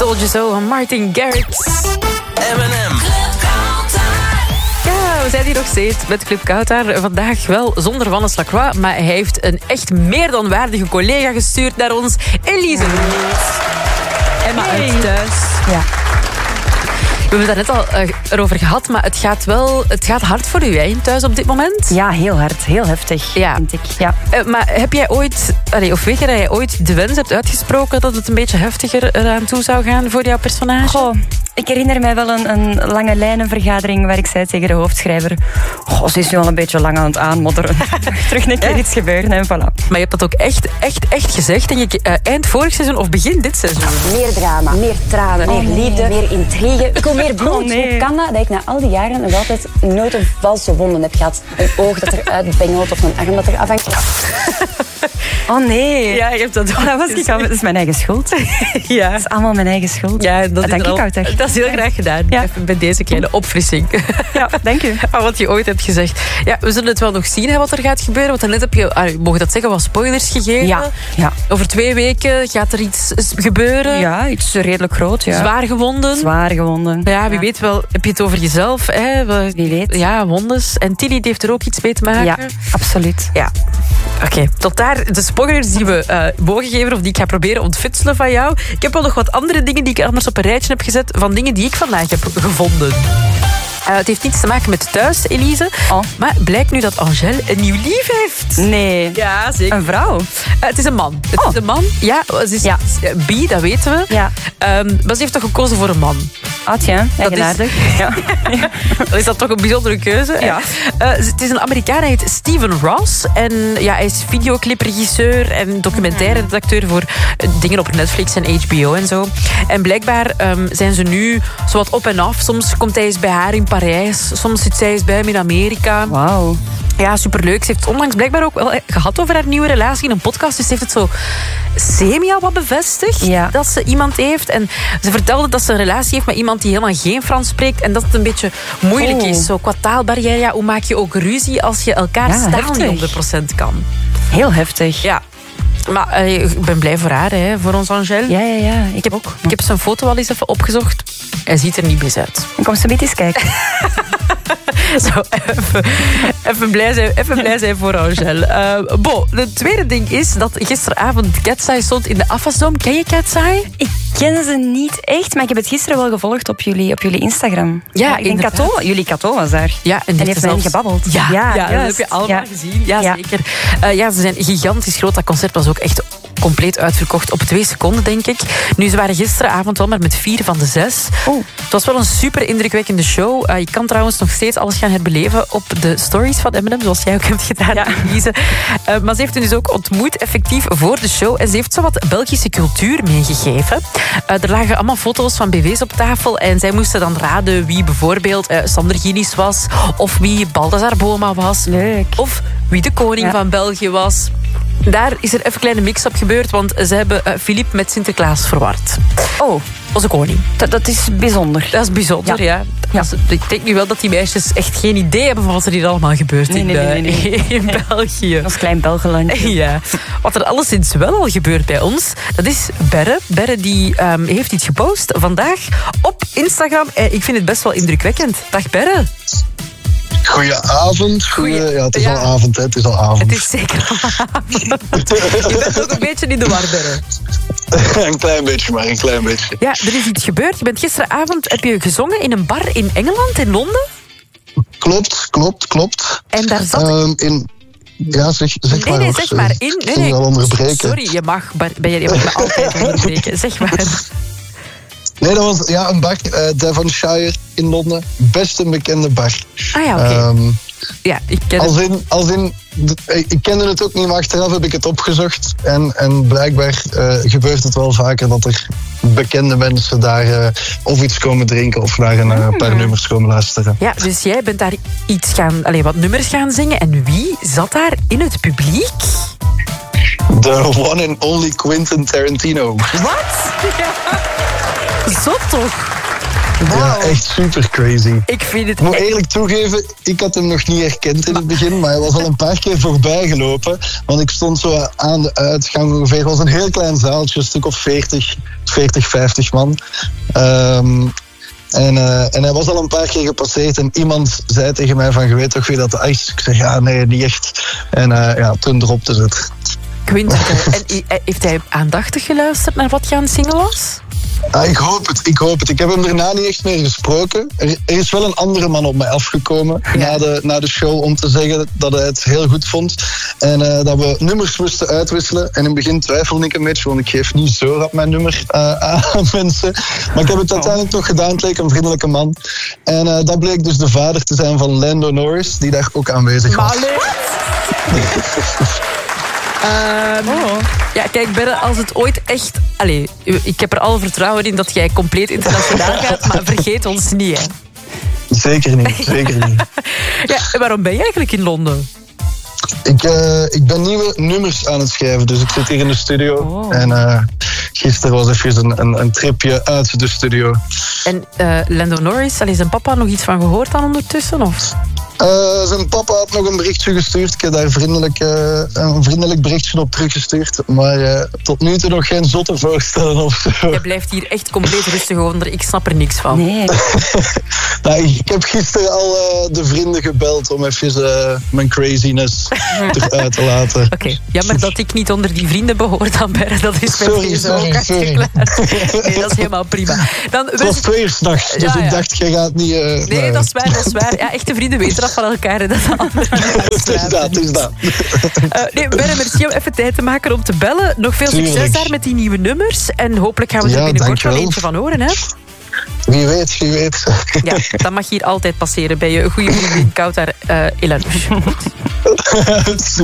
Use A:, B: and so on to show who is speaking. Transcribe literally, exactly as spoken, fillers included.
A: Told You So van Martin Garrix.
B: M en M.
A: Ja, we zijn hier nog steeds met Club Kautar. Vandaag wel zonder Wannes Lacroix, maar hij heeft een echt meer dan waardige collega gestuurd naar ons. Elise. Emma
C: Hey.
A: uit thuis.
C: Ja.
A: We hebben het daar net al uh, erover gehad, maar het gaat wel het gaat hard voor u hè, thuis op dit moment.
C: ja, heel hard. Heel heftig,
A: Ja.
C: vind ik. Ja.
A: Uh, maar heb jij ooit, allee, of weet je dat jij ooit de wens hebt uitgesproken dat het een beetje heftiger eraan toe zou gaan voor jouw personage?
C: Goh, ik herinner mij wel een, een lange lijnenvergadering waar ik zei tegen de hoofdschrijver: Goh, ze is nu al een beetje lang aan het aanmodderen. Terug een keer
A: Ja.
C: iets gebeuren en voilà.
A: Maar je hebt dat ook echt, echt, echt gezegd. Denk ik, uh, eind vorig seizoen of begin dit seizoen.
D: Meer drama, meer tranen,
C: Oh,
D: meer
C: nee.
D: liefde, meer intrigue. Ik wil meer bloed.
C: Oh, nee.
D: Hoe kan dat dat ik na al die jaren nog altijd nooit een valse wonden heb gehad? Een oog dat eruit bengelt of een arm dat er afhangt.
C: Oh nee.
A: Ja, je hebt dat ook.
C: Oh, dat, was ik al, dat is mijn eigen schuld.
A: Ja.
C: Dat is allemaal mijn eigen schuld.
A: Ja, dat,
C: dat
A: is
C: dank
A: er
C: ik
A: al-
C: uit.
A: Dat is heel graag gedaan.
C: Ja.
A: Even bij deze kleine opfrissing.
C: Ja, dank u.
A: Van wat je ooit hebt gezegd. Ja, we zullen het wel nog zien hè, wat er gaat gebeuren. Want daarnet heb je, ah, mogen dat zeggen, wat spoilers gegeven.
C: Ja, ja.
A: Over twee weken gaat er iets gebeuren.
C: Ja, iets redelijk groot. Ja.
A: Zwaar gewonden.
C: Zwaar gewonden.
A: Ja, wie weet wel, heb je het over jezelf? Hè? We-
C: Wie weet.
A: Ja, wondes. En Tilly die heeft er ook iets mee te maken.
C: Ja, absoluut.
A: Ja. Oké, tot daar de spoilers die we uh, mogen geven of die ik ga proberen ontfutselen van jou. Ik heb wel nog wat andere dingen die ik anders op een rijtje heb gezet van dingen die ik vandaag heb gevonden. Uh, het heeft niets te maken met thuis, Elise.
C: Oh.
A: Maar blijkt nu dat Angèle een nieuw lief heeft.
C: Nee.
A: Ja, zeker.
C: Een vrouw?
A: Uh, het is een man. Het
C: Oh.
A: is een man. Ja, ze is
C: Ja.
A: bi, dat weten we.
C: Ja.
A: Um, maar ze heeft toch gekozen voor een man.
C: Ah, tja, eigenaardig. Ja.
A: Dan is dat toch een bijzondere keuze.
C: Ja.
A: Uh, het is een Amerikaan, hij heet Steven Ross. En ja, hij is videoclipregisseur en documentaire redacteur voor uh, dingen op Netflix en H B O en zo. En blijkbaar um, zijn ze nu zo wat op en af. Soms komt hij eens bij haar in Parijs. Soms zit zij eens bij hem in Amerika.
C: Wauw.
A: Ja, superleuk. Ze heeft het onlangs blijkbaar ook wel gehad over haar nieuwe relatie in een podcast. Dus ze heeft het zo semi al wat bevestigd
C: Ja.
A: dat ze iemand heeft. En ze vertelde dat ze een relatie heeft met iemand die helemaal geen Frans spreekt. En dat het een beetje moeilijk
C: Oh.
A: is. Zo qua taalbarrière. Ja, hoe maak je ook ruzie als je elkaar
C: Ja,
A: taal niet
C: heftig.
A: honderd procent kan?
C: Heel heftig.
A: Ja. Maar eh, ik ben blij voor haar, hè, voor ons Angèle.
C: Ja, ja, ja. Ik
A: Ik heb,
C: ook.
A: ik heb zijn foto al eens even opgezocht. Hij ziet er niet best uit.
C: Ik kom zo eens kijken.
A: Zo, even, even, blij zijn, even blij zijn voor Angèle. Uh, bon, het tweede ding is dat gisteravond Katsai stond in de afwasdom. Ken je Katsai?
C: Ik ken ze niet echt, maar ik heb het gisteren wel gevolgd op jullie, op jullie Instagram.
A: Ja,
C: ik denk
A: inderdaad.
C: Kato, jullie Kato was daar.
A: Ja, en
C: die heeft met hen gebabbeld.
A: Ja, ja, dat
C: juist.
A: heb je allemaal
C: Ja.
A: gezien. Ja,
C: Ja.
A: zeker. Uh, ja, ze zijn gigantisch groot. Dat concert was ook echt compleet uitverkocht op twee seconden, denk ik. Nu, ze waren gisteravond wel maar met vier van de zes.
C: Oeh.
A: Het was wel een super indrukwekkende show. Uh, je kan trouwens nog steeds alles gaan herbeleven op de stories van M en M, zoals jij ook hebt gedaan,
C: Ja.
A: Elise. Uh, maar ze heeft hen dus ook ontmoet, effectief, voor de show. En ze heeft zo wat Belgische cultuur meegegeven. Uh, er lagen allemaal foto's van B V's op tafel. En zij moesten dan raden wie bijvoorbeeld uh, Sander Gillis was. Of wie Balthazar Boma was.
C: Leuk.
A: Of wie de koning
C: Ja.
A: van België was. Daar is er even een kleine mix-up gebeurd, want ze hebben uh, Philippe met Sinterklaas verward.
C: Oh,
A: Onze koning.
C: dat, dat is bijzonder.
A: Dat is bijzonder, ja.
C: Ja.
A: Als- Ik denk nu wel dat die meisjes echt geen idee hebben van wat er hier allemaal gebeurt
C: Nee,
A: in,
C: nee, nee, nee,
A: uh, in België.
C: Ons klein Belgelandje.
A: Ja. Wat er alleszins wel al gebeurt bij ons, dat is Berre. Berre die um, heeft iets gepost vandaag op Instagram. En ik vind het best wel indrukwekkend. Dag Berre.
E: Goedenavond.
A: Goeie-
E: Goeie, ja, het is
A: ja.
E: al avond, hè. Het is al avond.
A: Het is zeker al avond. Je bent ook een beetje in de war, Berre.
E: een klein beetje, maar een klein beetje.
A: Ja, er is iets gebeurd. Je bent gisteravond heb je gezongen in een bar in Engeland, in Londen.
E: Klopt, klopt, klopt.
A: En daar zat...
E: Ehm, in... Ja, zeg, zeg
A: nee,
E: maar.
A: nee,
E: nog,
A: zeg
E: eh,
A: maar. In,
E: ik
A: nee,
E: ging
A: nee.
E: wel onderbreken.
A: Sorry, je mag, Bar- ben je, je mag me altijd onderbreken. Zeg maar.
E: Nee, dat was ja, een bar, uh, Devonshire in Londen. Best een bekende bar.
A: Ah ja, oké.
E: Ehm,
A: Ja, ik ken
E: als
A: het.
E: in, als in, d- ik kende het ook niet, maar achteraf heb ik het opgezocht. En, en blijkbaar uh, gebeurt het wel vaker dat er bekende mensen daar uh, of iets komen drinken of naar een uh, paar nummers komen luisteren.
A: Ja, dus jij bent daar iets gaan, allez, wat nummers gaan zingen. En wie zat daar in het publiek?
E: The one and only Quentin Tarantino.
A: Wat? Ja. Zot toch? Wow.
E: Ja, echt super crazy.
A: Ik vind het
E: Ik moet
A: echt...
E: eerlijk toegeven, ik had hem nog niet herkend in het begin, maar hij was al een paar keer voorbij gelopen. Want ik stond zo aan de uitgang ongeveer. Het was een heel klein zaaltje, een stuk of veertig, veertig, vijftig man. Um, en, uh, en hij was al een paar keer gepasseerd en iemand zei tegen mij van, je weet toch wie dat is? Ik zeg, ja, nee, niet echt. En uh, ja, toen dropte ze het.
A: Quinten, en heeft hij aandachtig geluisterd naar wat je aan het zingen was?
E: Ah, ik hoop het, ik hoop het. Ik heb hem daarna niet echt meer gesproken. Er, er is wel een andere man op mij afgekomen ja. na, de, na de show om te zeggen dat hij het heel goed vond. En uh, dat we nummers moesten uitwisselen. En in het begin twijfelde ik een beetje, want ik geef niet zo rap mijn nummer uh, aan mensen. Maar ik heb het uiteindelijk toch gedaan. Het leek een vriendelijke man. En uh, dat bleek dus de vader te zijn van Lando Norris, die daar ook aanwezig was.
A: Um, oh. Ja, kijk, Berre, als het ooit echt... Allee, ik heb er alle vertrouwen in dat jij compleet internationaal gaat, maar vergeet ons niet, hè.
E: Zeker niet, zeker niet.
A: Ja, en waarom ben je eigenlijk in Londen?
E: Ik, uh, ik ben nieuwe nummers aan het schrijven, dus ik zit hier in de studio. Oh. En uh, gisteren was even een, een, een tripje uit de studio.
A: En uh, Lando Norris, al is zijn papa nog iets van gehoord dan ondertussen? Of?
E: Uh, zijn papa had nog een berichtje gestuurd. Ik heb daar vriendelijk, uh, een vriendelijk berichtje op teruggestuurd. Maar uh, tot nu toe nog geen zotte voorstellen of zo.
A: Je blijft hier echt compleet rustig onder. Ik snap er niks van.
C: Nee.
E: Nou, ik heb gisteren al uh, de vrienden gebeld om even uh, mijn craziness eruit te laten.
A: Oké, okay. Jammer dat ik niet onder die vrienden behoor dan, Berre. Dat is bij
E: sorry,
A: deze ook
E: sorry.
A: Nee, dat is helemaal prima. Dan,
E: het was twee uur s'nachts, dus ja, ja. ik dacht, jij gaat niet... Uh,
A: nee, dat is waar, dat is waar. Ja, echte vrienden weten dat van elkaar en dat de anderen
E: Het is dat, het is dat.
A: Uh, nee, Berre, merci om even tijd te maken om te bellen. Nog veel succes Tuurlijk. daar met die nieuwe nummers. En hopelijk gaan we er ja, binnenkort wel eentje van horen, hè?
E: Wie weet, wie weet.
A: Ja, dat mag hier altijd passeren bij je goede vriendin Kawtar uh, Elanouche.